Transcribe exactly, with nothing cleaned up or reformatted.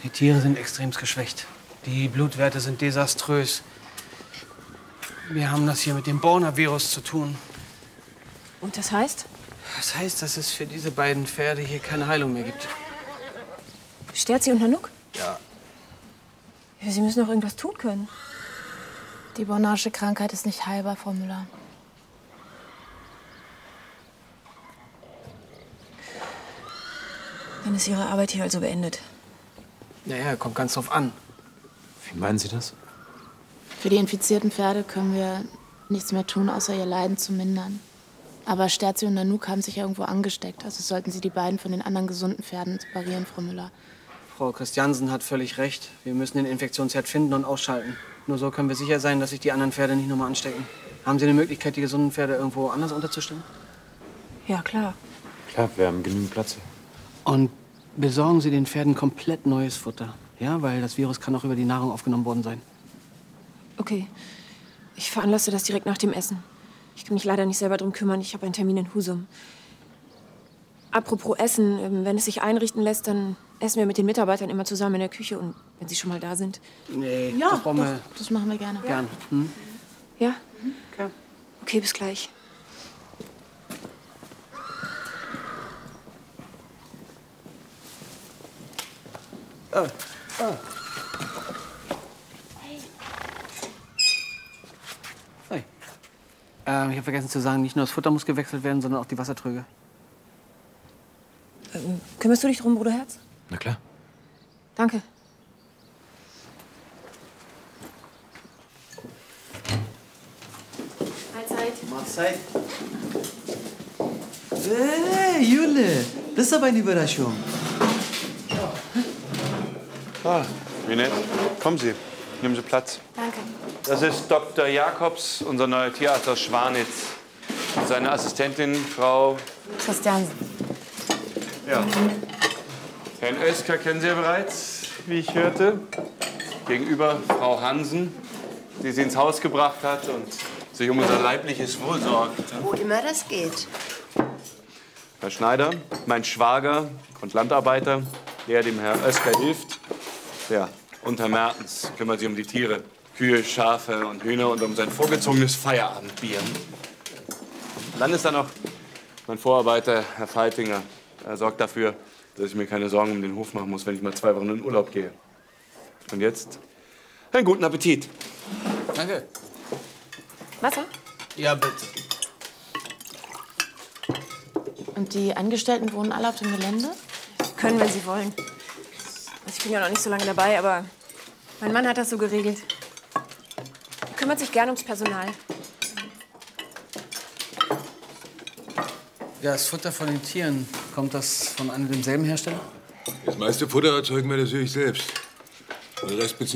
Die Tiere sind extrem geschwächt. Die Blutwerte sind desaströs. Wir haben das hier mit dem Borna-Virus zu tun. Und das heißt? Das heißt, dass es für diese beiden Pferde hier keine Heilung mehr gibt. Sterzi und Nanook? Ja. Ja, Sie müssen doch irgendwas tun können. Die Bornasche Krankheit ist nicht heilbar, Frau Müller. Dann ist Ihre Arbeit hier also beendet. Naja, kommt ganz drauf an. Wie meinen Sie das? Für die infizierten Pferde können wir nichts mehr tun, außer ihr Leiden zu mindern. Aber Sterzi und Nanook haben sich ja irgendwo angesteckt. Also sollten Sie die beiden von den anderen gesunden Pferden separieren, Frau Müller. Frau Christiansen hat völlig recht. Wir müssen den Infektionsherd finden und ausschalten. Nur so können wir sicher sein, dass sich die anderen Pferde nicht nochmal anstecken. Haben Sie eine Möglichkeit, die gesunden Pferde irgendwo anders unterzustellen? Ja, klar. Klar, wir haben genügend Platz hier. Und besorgen Sie den Pferden komplett neues Futter. Ja, weil das Virus kann auch über die Nahrung aufgenommen worden sein. Okay. Ich veranlasse das direkt nach dem Essen. Ich kann mich leider nicht selber drum kümmern. Ich habe einen Termin in Husum. Apropos Essen, wenn es sich einrichten lässt, dann essen wir mit den Mitarbeitern immer zusammen in der Küche. Und wenn sie schon mal da sind. Nee, Ja, das brauchen doch, wir das machen wir gerne. gern. Hm? Ja? Klar. Okay, bis gleich. Oh. Oh. Hey. Ähm, ich habe vergessen zu sagen, nicht nur das Futter muss gewechselt werden, sondern auch die Wassertröge. Ähm, kümmerst du dich drum, Bruderherz? Na klar. Danke. Mahlzeit. Mahlzeit. Hey, Jule, das ist aber eine Überraschung. Ah, wie nett. Kommen Sie, nehmen Sie Platz. Danke. Das ist Doktor Jakobs, unser neuer Tierarzt aus Schwanitz. Und seine Assistentin, Frau... Christiansen. Ja. Herrn Oeskar kennen Sie ja bereits, wie ich hörte. Gegenüber Frau Hansen, die sie ins Haus gebracht hat und sich um unser leibliches Wohl sorgt. Wo immer das geht. Herr Schneider, mein Schwager und Landarbeiter, der dem Herr Oeskar hilft. Ja, und Herr Mertens kümmert sich um die Tiere. Kühe, Schafe und Hühner und um sein vorgezogenes Feierabendbier. Dann ist da noch mein Vorarbeiter, Herr Feitinger. Er sorgt dafür, dass ich mir keine Sorgen um den Hof machen muss, wenn ich mal zwei Wochen in Urlaub gehe. Und jetzt einen guten Appetit. Danke. Wasser? Ja, bitte. Und die Angestellten wohnen alle auf dem Gelände? Können, wenn sie wollen. Also ich bin ja noch nicht so lange dabei, aber mein Mann hat das so geregelt. Er kümmert sich gern ums Personal. Ja, das Futter von den Tieren, kommt das von einem demselben Hersteller? Das meiste Futter erzeugen wir natürlich selbst. Den Rest beziehen